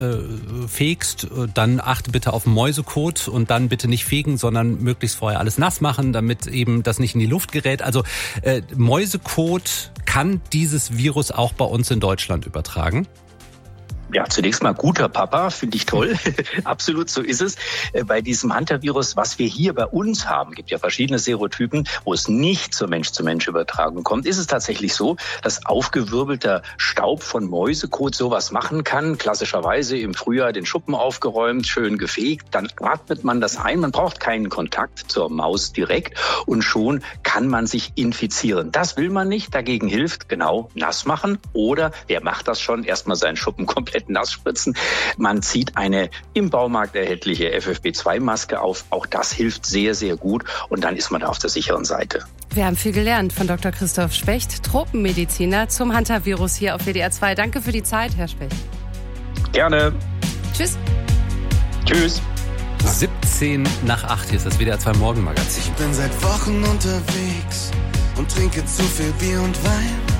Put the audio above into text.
fegst, dann achte bitte auf den Mäusekot und dann bitte nicht fegen, sondern möglichst vorher alles nass machen, damit eben das nicht in die Luft gerät. Also Mäusekot kann dieses Virus auch bei uns in Deutschland übertragen. Ja, zunächst mal guter Papa, finde ich toll. Absolut, so ist es. Bei diesem Hunter-Virus, was wir hier bei uns haben, gibt ja verschiedene Serotypen, wo es nicht zur Mensch-zu-Mensch-Übertragung kommt, ist es tatsächlich so, dass aufgewirbelter Staub von Mäusekot sowas machen kann. Klassischerweise im Frühjahr den Schuppen aufgeräumt, schön gefegt, dann atmet man das ein. Man braucht keinen Kontakt zur Maus direkt und schon kann man sich infizieren. Das will man nicht. Dagegen hilft genau nass machen oder, wer macht das schon, erstmal seinen Schuppen komplett nass spritzen. Man zieht eine im Baumarkt erhältliche FFP2-Maske auf. Auch das hilft sehr, sehr gut. Und dann ist man da auf der sicheren Seite. Wir haben viel gelernt von Dr. Christoph Specht, Tropenmediziner zum Hunter-Virus hier auf WDR 2. Danke für die Zeit, Herr Specht. Gerne. Tschüss. Tschüss. 7:17 hier ist das WDR 2 Morgenmagazin. Ich bin seit Wochen unterwegs und trinke zu viel Bier und Wein.